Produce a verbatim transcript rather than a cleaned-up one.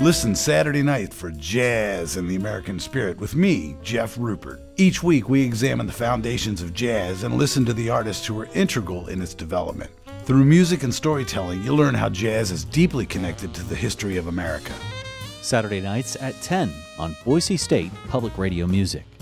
Listen Saturday night for Jazz and the American Spirit with me, Jeff Rupert. Each week we examine the foundations of jazz and listen to the artists who were integral in its development. Through music and storytelling, you'll learn how jazz is deeply connected to the history of America. Saturday nights at ten on Boise State Public Radio Music.